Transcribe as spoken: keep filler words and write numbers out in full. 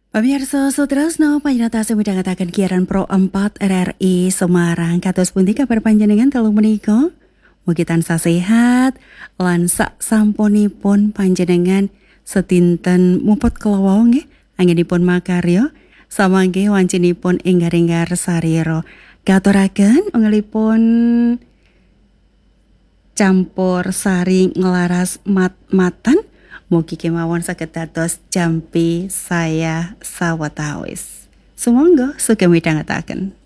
Pamirsa Sutresno panjenengan midhangetaken Kiaran Pro empat R R I Semarang kados pundi kabar panjenengan telu menika? Mugi tansah sehat lan sak sampunipun panjenengan setinten muput kelawau nggih anggenipun makarya samangke wancinipun enggar-enggar sarira. Katuraken angelipun campur sari nglaras mat-matan. Mugi kemawon saged dados jampi saya sawetawis. Sumangga sugeng midhangetaken.